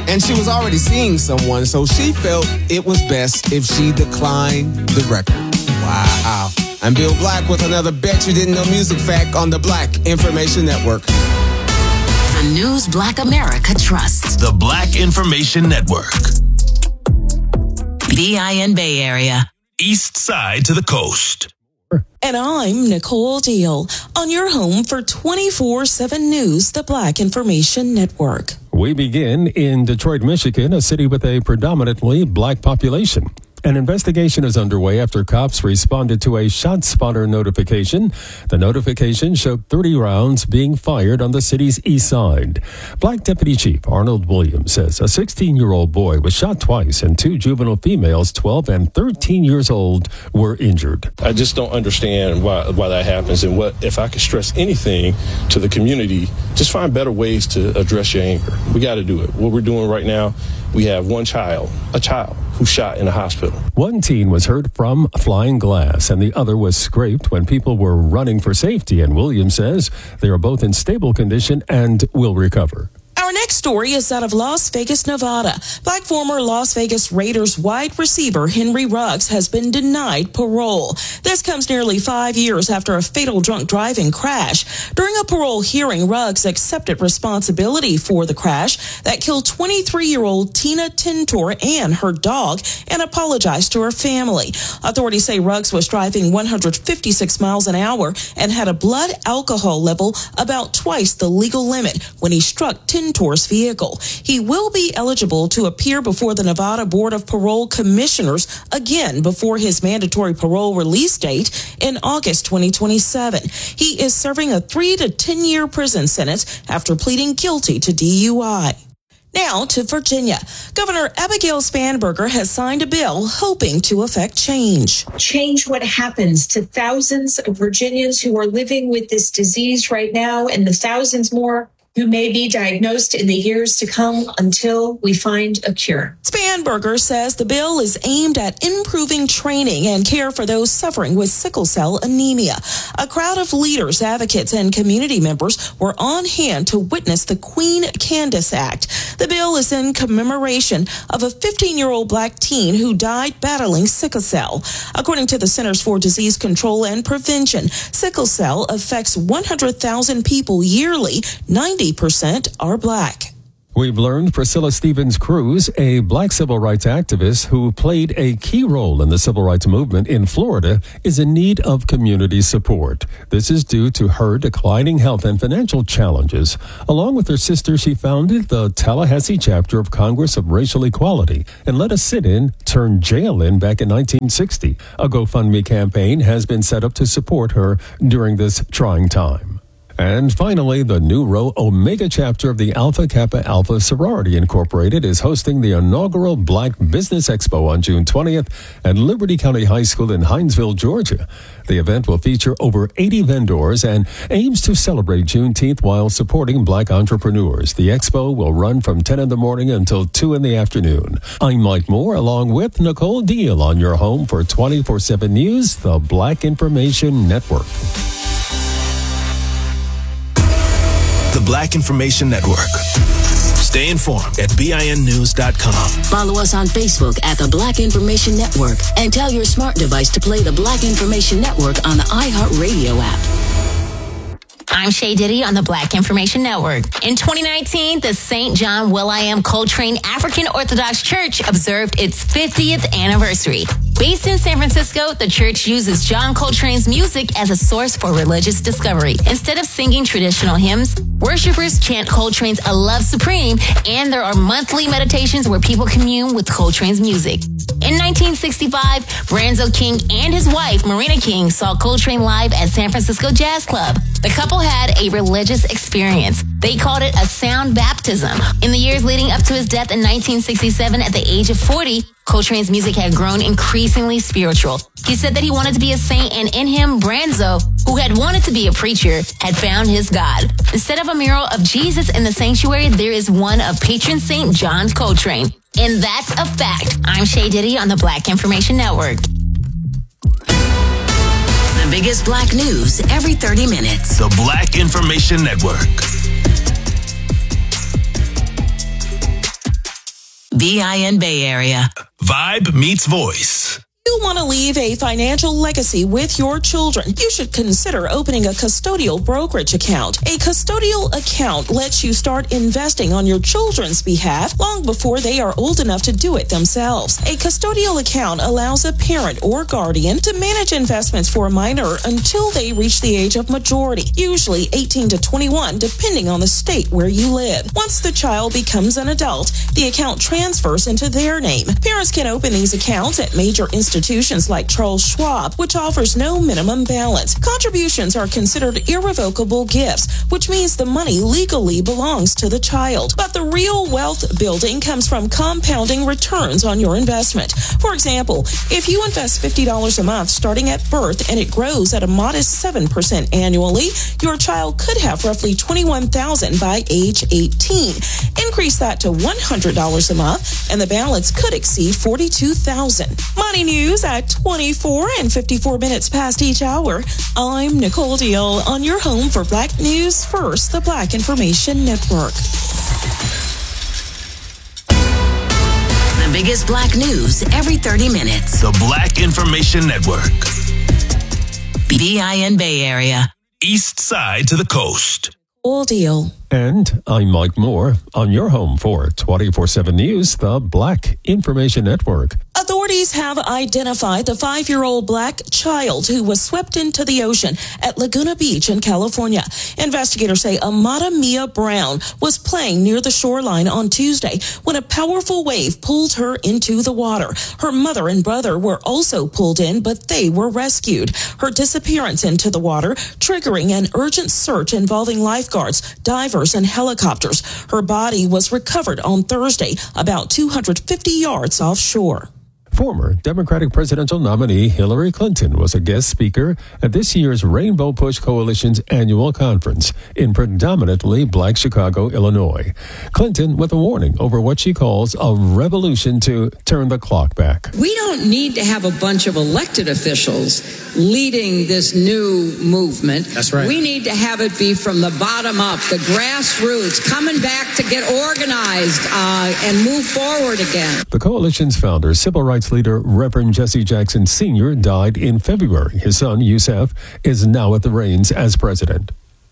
And she was already seeing someone, so she felt it was best if she declined the record. Wow. I'm Bill Black with another Bet You Didn't Know Music Fact on the Black Information Network. The news Black America trusts. The Black Information Network. BIN Bay Area. East side to the coast. And I'm Nicole Deal on your home for 24/7 News, the Black Information Network. We begin in Detroit, Michigan, a city with a predominantly black population. An investigation is underway after cops responded to a shot spotter notification. The notification showed 30 rounds being fired on the city's east side. Black Deputy Chief Arnold Williams says a 16-year-old boy was shot twice and two juvenile females, 12 and 13 years old, were injured. I just don't understand why that happens, and what if I could stress anything to the community, just find better ways to address your anger. We got to do it. What we're doing right now, we have a child who shot in the hospital. One teen was hurt from flying glass and the other was scraped when people were running for safety, and Williams says they are both in stable condition and will recover. Our next story is out of Las Vegas, Nevada. Black former Las Vegas Raiders wide receiver Henry Ruggs has been denied parole. This comes nearly 5 years after a fatal drunk driving crash. During a parole hearing, Ruggs accepted responsibility for the crash that killed 23-year-old Tina Tintor and her dog and apologized to her family. Authorities say Ruggs was driving 156 miles an hour and had a blood alcohol level about twice the legal limit when he struck Tintor's vehicle. He will be eligible to appear before the Nevada Board of Parole Commissioners again before his mandatory parole release date in August 2027. He is serving a 3 to 10 year prison sentence after pleading guilty to DUI. Now to Virginia. Governor Abigail Spanberger has signed a bill hoping to affect change. Change what happens to thousands of Virginians who are living with this disease right now and the thousands more who may be diagnosed in the years to come until we find a cure. Spanberger says the bill is aimed at improving training and care for those suffering with sickle cell anemia. A crowd of leaders, advocates, and community members were on hand to witness the Queen Candace Act. The bill is in commemoration of a 15-year-old black teen who died battling sickle cell. According to the Centers for Disease Control and Prevention, sickle cell affects 100,000 people yearly. 90% are black. We've learned Priscilla Stevens Cruz, a black civil rights activist who played a key role in the civil rights movement in Florida, is in need of community support. This is due to her declining health and financial challenges. Along with her sister, she founded the Tallahassee chapter of Congress of Racial Equality and led a sit-in turned jail-in back in 1960. A GoFundMe campaign has been set up to support her during this trying time. And finally, the New Rho Omega chapter of the Alpha Kappa Alpha Sorority Incorporated is hosting the inaugural Black Business Expo on June 20th at Liberty County High School in Hinesville, Georgia. The event will feature over 80 vendors and aims to celebrate Juneteenth while supporting black entrepreneurs. The expo will run from 10 in the morning until 2 in the afternoon. I'm Mike Moore along with Nicole Deal on your home for 24/7 News, the Black Information Network. The Black Information Network. Stay informed at BINnews.com. Follow us on Facebook at the Black Information Network and tell your smart device to play the Black Information Network on the iHeartRadio app. I'm Shay Diddy on the Black Information Network. In 2019, the St. John Will.I.Am Coltrane African Orthodox Church observed its 50th anniversary. Based in San Francisco, the church uses John Coltrane's music as a source for religious discovery. Instead of singing traditional hymns, worshipers chant Coltrane's A Love Supreme, and there are monthly meditations where people commune with Coltrane's music. In 1965, Branzo King and his wife, Marina King, saw Coltrane live at San Francisco Jazz Club. The couple had a religious experience. They called it a sound baptism. In the years leading up to his death in 1967 at the age of 40, Coltrane's music had grown increasingly spiritual. He said that he wanted to be a saint, and in him, Branzo, who had wanted to be a preacher, had found his God. Instead of a mural of Jesus in the sanctuary, there is one of patron Saint John Coltrane. And that's a fact. I'm Shay Diddy on the Black Information Network. The biggest black news every 30 minutes. The Black Information Network. BIN Bay Area. Vibe meets voice. You want to leave a financial legacy with your children, you should consider opening a custodial brokerage account. A custodial account lets you start investing on your children's behalf long before they are old enough to do it themselves. A custodial account allows a parent or guardian to manage investments for a minor until they reach the age of majority, usually 18 to 21, depending on the state where you live. Once the child becomes an adult, the account transfers into their name. Parents can open these accounts at major institutions like Charles Schwab, which offers no minimum balance. Contributions are considered irrevocable gifts, which means the money legally belongs to the child. But the real wealth building comes from compounding returns on your investment. For example, if you invest $50 a month starting at birth and it grows at a modest 7% annually, your child could have roughly $21,000 by age 18. Increase that to $100 a month, and the balance could exceed $42,000. Money news at 24 and 54 minutes past each hour. I'm Nicole Deal on your home for Black News First, the Black Information Network. The biggest Black news every 30 minutes. The Black Information Network. BIN Bay Area. East side to the coast. All deal. And I'm Mike Moore on your home for 24/7 News, the Black Information Network. Authorities have identified the 5-year-old black child who was swept into the ocean at Laguna Beach in California. Investigators say Amada Mia Brown was playing near the shoreline on Tuesday when a powerful wave pulled her into the water. Her mother and brother were also pulled in, but they were rescued. Her disappearance into the water triggering an urgent search involving lifeguards, divers, and helicopters. Her body was recovered on Thursday, about 250 yards offshore. Former Democratic presidential nominee Hillary Clinton was a guest speaker at this year's Rainbow Push Coalition's annual conference in predominantly black Chicago, Illinois. Clinton with a warning over what she calls a revolution to turn the clock back. We don't need to have a bunch of elected officials leading this new movement. That's right. We need to have it be from the bottom up, the grassroots, coming back to get organized and move forward again. The coalition's founder, civil rights leader Reverend Jesse Jackson Sr. died in February. His son, Yusef, is now at the reins as president.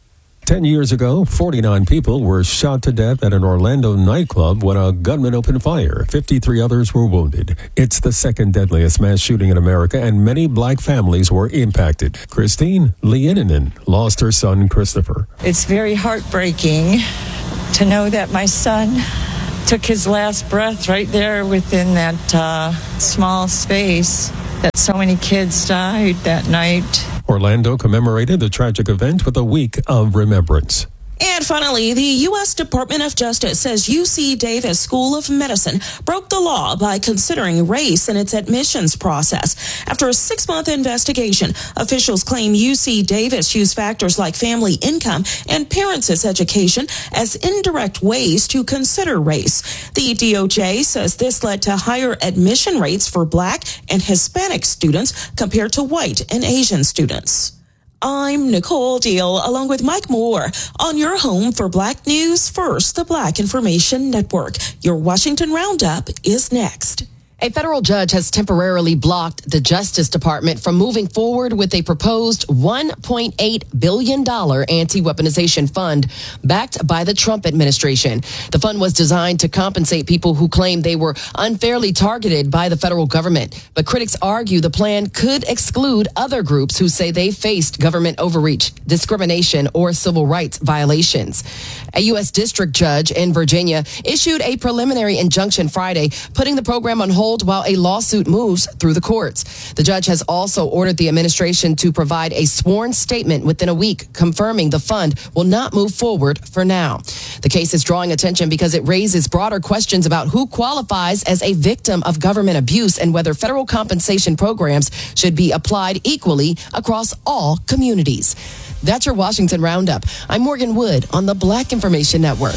10 years ago, 49 people were shot to death at an Orlando nightclub when a gunman opened fire. 53 others were wounded. It's the second deadliest mass shooting in America, and many black families were impacted. Christine Lieninen lost her son, Christopher. It's very heartbreaking to know that my son took his last breath right there within that small space, that so many kids died that night. Orlando commemorated the tragic event with a week of remembrance. And finally, the U.S. Department of Justice says UC Davis School of Medicine broke the law by considering race in its admissions process. After a 6-month investigation, officials claim UC Davis used factors like family income and parents' education as indirect ways to consider race. The DOJ says this led to higher admission rates for black and Hispanic students compared to white and Asian students. I'm Nicole Deal, along with Mike Moore, on your home for Black News First, the Black Information Network. Your Washington Roundup is next. A federal judge has temporarily blocked the Justice Department from moving forward with a proposed $1.8 billion anti-weaponization fund backed by the Trump administration. The fund was designed to compensate people who claim they were unfairly targeted by the federal government. But critics argue the plan could exclude other groups who say they faced government overreach, discrimination, or civil rights violations. A U.S. district judge in Virginia issued a preliminary injunction Friday, putting the program on hold while a lawsuit moves through the courts. The judge has also ordered the administration to provide a sworn statement within a week confirming the fund will not move forward for now. The case is drawing attention because it raises broader questions about who qualifies as a victim of government abuse and whether federal compensation programs should be applied equally across all communities. That's your Washington Roundup. I'm Morgan Wood on the Black Information Network.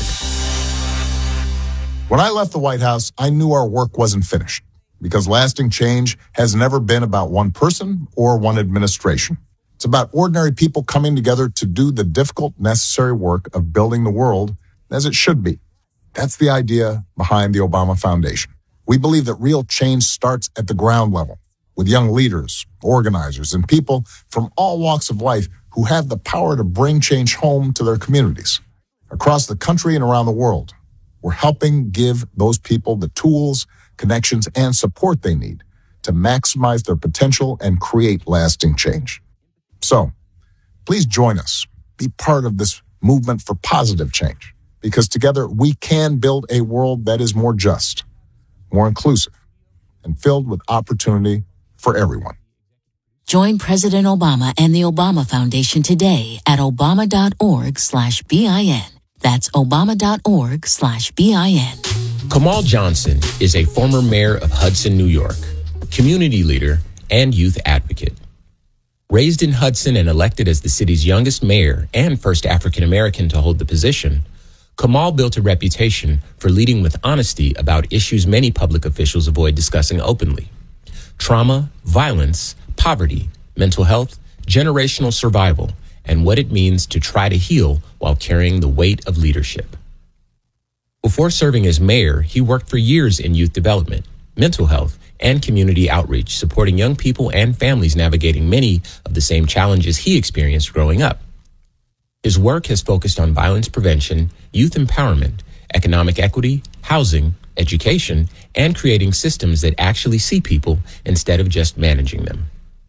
When I left the White House, I knew our work wasn't finished because lasting change has never been about one person or one administration. It's about ordinary people coming together to do the difficult, necessary work of building the world as it should be. That's the idea behind the Obama Foundation. We believe that real change starts at the ground level with young leaders, organizers, and people from all walks of life who have the power to bring change home to their communities. Across the country and around the world, we're helping give those people the tools, connections, and support they need to maximize their potential and create lasting change. So, please join us. Be part of this movement for positive change, because together we can build a world that is more just, more inclusive, and filled with opportunity for everyone. Join President Obama and the Obama Foundation today at obama.org/BIN. That's obama.org/BIN. Kamal Johnson is a former mayor of Hudson, New York, community leader, and youth advocate. Raised in Hudson and elected as the city's youngest mayor and first African-American to hold the position, Kamal built a reputation for leading with honesty about issues many public officials avoid discussing openly: trauma, violence, poverty, mental health, generational survival, and what it means to try to heal while carrying the weight of leadership. Before serving as mayor, he worked for years in youth development, mental health, and community outreach, supporting young people and families navigating many of the same challenges he experienced growing up. His work has focused on violence prevention, youth empowerment, economic equity, housing, education, and creating systems that actually see people instead of just managing them.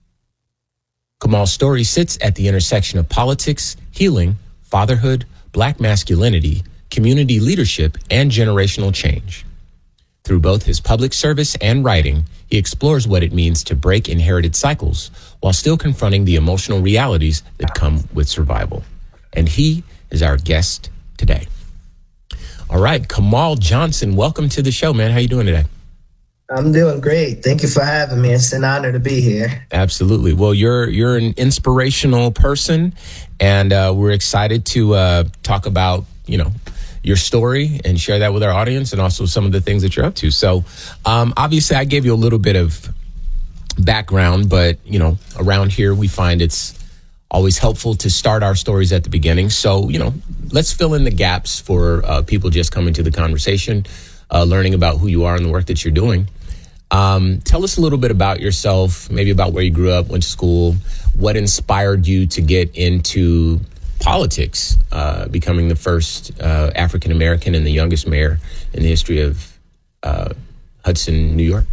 Kamal's story sits at the intersection of politics, healing, fatherhood, Black masculinity, community leadership, and generational change. Through both his public service and writing, he explores what it means to break inherited cycles while still confronting the emotional realities that come with survival. And he is our guest today. All right, Kamal Johnson, welcome to the show, man. How you doing today? I'm doing great. Thank you for having me. It's an honor to be here. Absolutely. Well, you're an inspirational person, and we're excited to talk about, your story and share that with our audience, and also some of the things that you're up to. So, obviously, I gave you a little bit of background, but, around here we find it's always helpful to start our stories at the beginning. So, let's fill in the gaps for people just coming to the conversation, learning about who you are and the work that you're doing. Tell us a little bit about yourself, maybe about where you grew up, went to school, what inspired you to get into politics, becoming the first African-American and the youngest mayor in the history of Hudson, New York?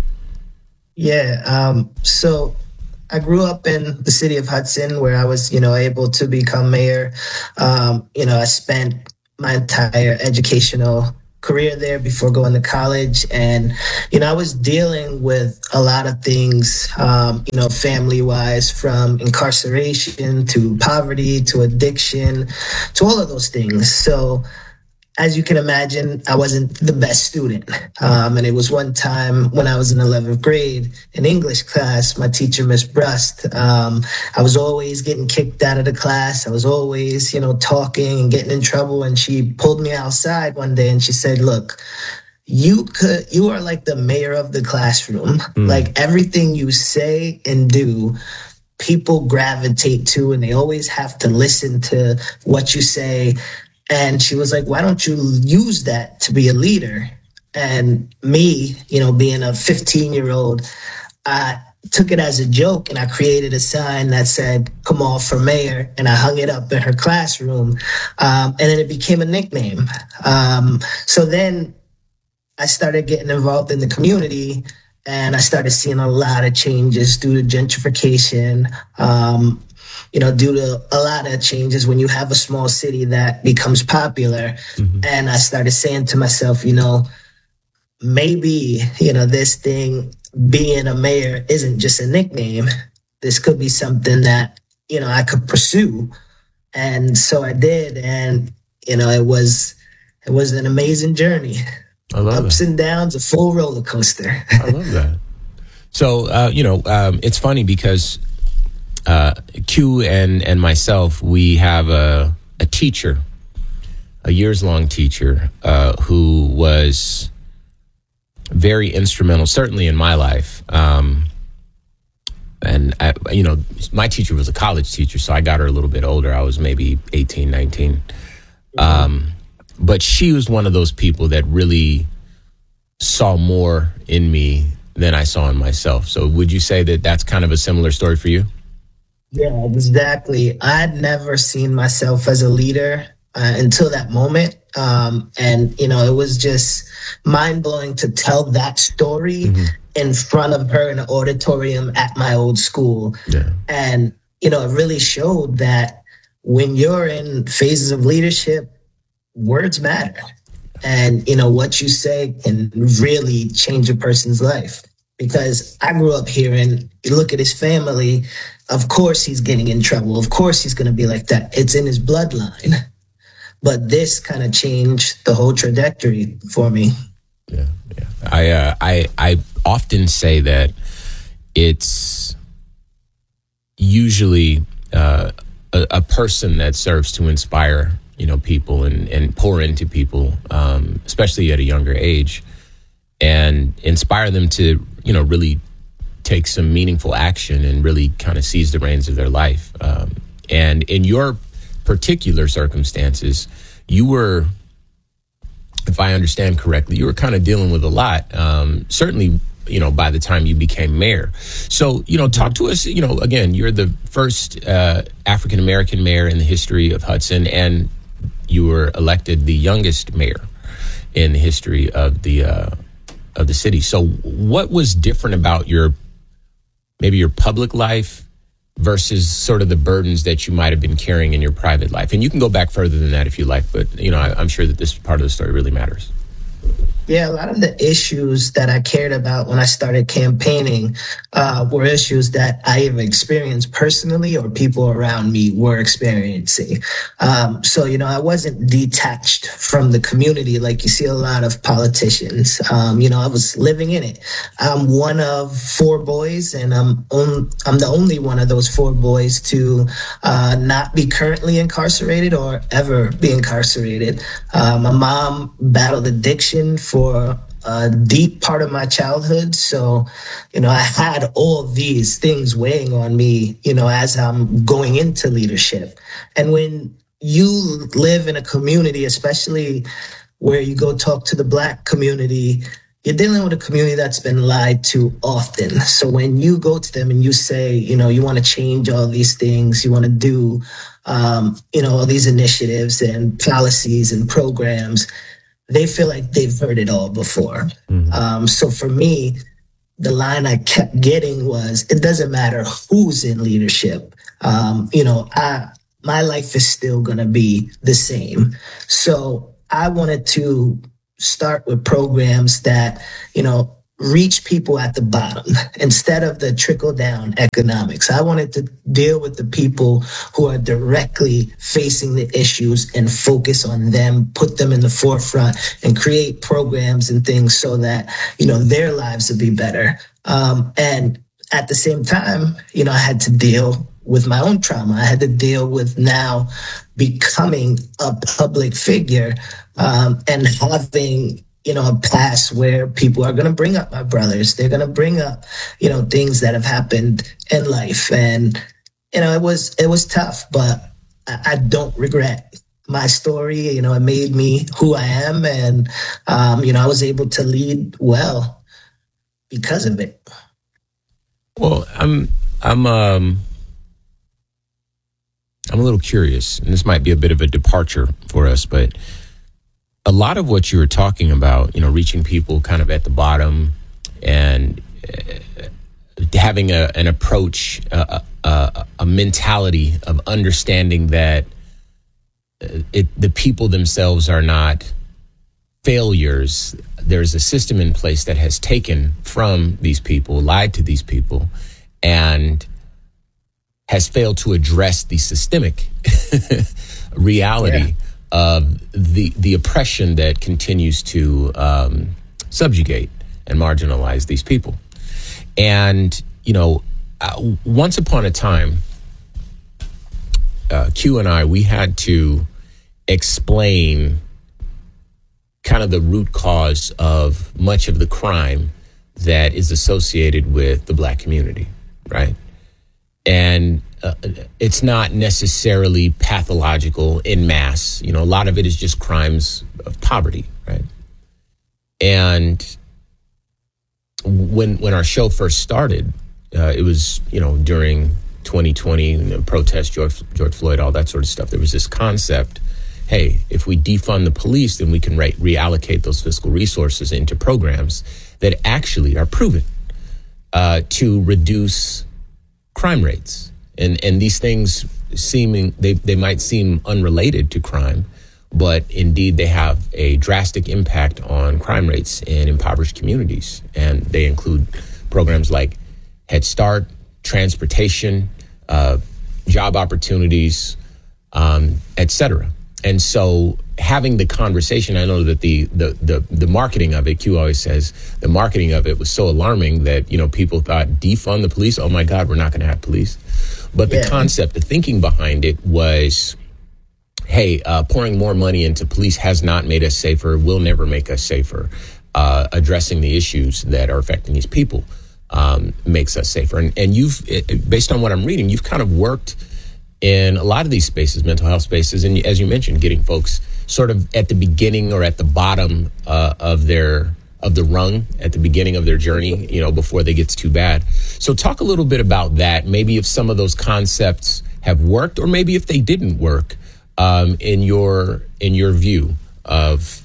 Yeah, so I grew up in the city of Hudson, where I was, able to become mayor. I spent my entire educational career there before going to college. And, I was dealing with a lot of things, family-wise, from incarceration to poverty to addiction to all of those things. So as you can imagine, I wasn't the best student. And it was one time when I was in 11th grade in English class, my teacher, Miss Brust, I was always getting kicked out of the class. I was always, talking and getting in trouble. And she pulled me outside one day and she said, look, you are like the mayor of the classroom. Like everything you say and do, people gravitate to, and they always have to listen to what you say. And she was like, why don't you use that to be a leader? And me, being a 15-year-old, I took it as a joke, and I created a sign that said, Kamal for mayor, and I hung it up in her classroom. And then it became a nickname. So then I started getting involved in the community, and I started seeing a lot of changes due to gentrification, due to a lot of changes when you have a small city that becomes popular. Mm-hmm. And I started saying to myself, maybe, this thing being a mayor isn't just a nickname. This could be something that, I could pursue. And so I did. And, it was an amazing journey. I love Ups that. And downs, a full roller coaster. I love that. So, it's funny because Q and myself, we have a teacher, a years-long teacher, who was very instrumental, certainly in my life. My teacher was a college teacher, so I got her a little bit older. I was maybe 18, 19. But she was one of those people that really saw more in me than I saw in myself. So would you say that that's kind of a similar story for you? Yeah, exactly. I'd never seen myself as a leader until that moment. And, you know, it was just mind blowing to tell that story in front of her in an auditorium at my old school. Yeah. And, you know, it really showed that when you're in phases of leadership, words matter. And, you know, what you say can really change a person's life. Because I grew up here and you look at his family, of course he's getting in trouble. Of course he's going to be like that. It's in his bloodline. But this kind of changed the whole trajectory for me. Yeah. I often say that it's usually a person that serves to inspire, you know, people and pour into people, especially at a younger age, and inspire them to, you know, really take some meaningful action and really kind of seize the reins of their life. And in your particular circumstances, you were, if I understand correctly, you were kind of dealing with a lot, certainly, you know, by the time you became mayor. So, you know, talk to us, you know, again, you're the first African-American mayor in the history of Hudson, and you were elected the youngest mayor in the history of the city. So what was different about maybe your public life versus sort of the burdens that you might have been carrying in your private life? And you can go back further than that if you like, but, you know, I'm sure that this part of the story really matters. Yeah, a lot of the issues that I cared about when I started campaigning were issues that I either experienced personally or people around me were experiencing. So, you know, I wasn't detached from the community like you see a lot of politicians. You know, I was living in it. I'm one of 4 boys, and I'm the only one of those 4 boys to not be currently incarcerated or ever be incarcerated. My mom battled addiction for a deep part of my childhood. So, you know, I had all these things weighing on me, you know, as I'm going into leadership. And when you live in a community, especially where you go talk to the Black community, you're dealing with a community that's been lied to often. So when you go to them and you say, you know, you want to change all these things, you want to do, you know, all these initiatives and policies and programs, they feel like they've heard it all before. So for me, the line I kept getting was, it doesn't matter who's in leadership. You know, my life is still going to be the same. So I wanted to start with programs that, you know, reach people at the bottom instead of the trickle down economics. I wanted to deal with the people who are directly facing the issues and focus on them, put them in the forefront, and create programs and things so that, you know, their lives would be better. And at the same time, you know, I had to deal with my own trauma. I had to deal with now becoming a public figure and having, you know, a past where people are going to bring up my brothers. They're going to bring up, you know, things that have happened in life. And, you know, it was tough, but I don't regret my story. You know, it made me who I am. And, you know, I was able to lead well because of it. Well, I'm a little curious, and this might be a bit of a departure for us, but a lot of what you were talking about, you know, reaching people kind of at the bottom and having an approach, a mentality of understanding that the people themselves are not failures. There's a system in place that has taken from these people, lied to these people, and has failed to address the systemic reality of the oppression that continues to subjugate and marginalize these people. And, you know, once upon a time, Q and I, we had to explain kind of the root cause of much of the crime that is associated with the Black community, right? And it's not necessarily pathological in mass. A lot of it is just crimes of poverty, right? And when our show first started, it was, during 2020, protests, George Floyd, all that sort of stuff. There was this concept, hey, if we defund the police, then we can reallocate those fiscal resources into programs that actually are proven to reduce crime rates. And these things they might seem unrelated to crime, but indeed they have a drastic impact on crime rates in impoverished communities. And they include programs like Head Start, transportation, job opportunities, et cetera. And so having the conversation, I know that the marketing of it, Q always says, the marketing of it was so alarming that, people thought, defund the police? Oh my God, we're not going to have police. But the concept, the thinking behind it was, hey, pouring more money into police has not made us safer, will never make us safer. Addressing the issues that are affecting these people makes us safer. And you've, based on what I'm reading, you've kind of worked in a lot of these spaces, mental health spaces, and as you mentioned, getting folks sort of at the beginning or at the bottom of the rung, at the beginning of their journey, before they gets too bad. So talk a little bit about that, maybe if some of those concepts have worked, or maybe if they didn't work, in your view of,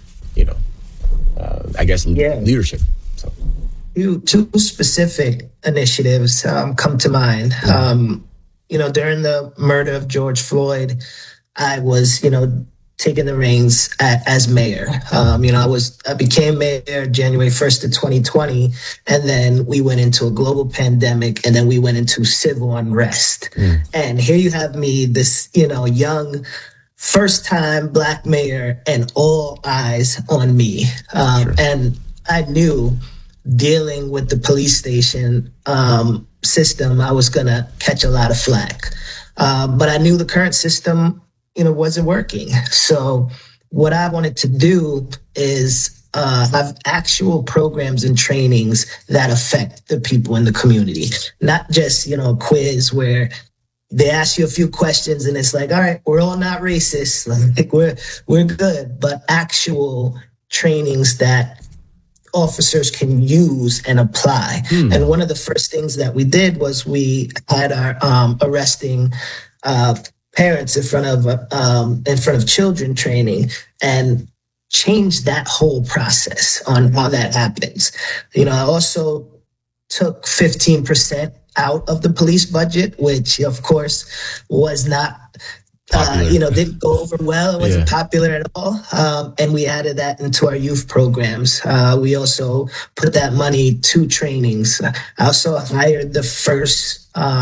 leadership. So two specific initiatives come to mind. During the murder of George Floyd, I was, taking the reins as mayor. I became mayor January 1st of 2020, and then we went into a global pandemic, and then we went into civil unrest. And here you have me, this, young, first-time Black mayor, and all eyes on me. And I knew dealing with the police station system, I was going to catch a lot of flack. But I knew the current system, wasn't working. So what I wanted to do is have actual programs and trainings that affect the people in the community, not just, a quiz where they ask you a few questions and it's like, all right, we're all not racist. Like we're good, but actual trainings that officers can use and apply. And one of the first things that we did was we had our arresting parents in front of children training, and changed that whole process on how that happens. I also took 15% out of the police budget, which of course was not didn't go over well. It wasn't popular at all. And we added that into our youth programs. We also put that money to trainings. I also hired the first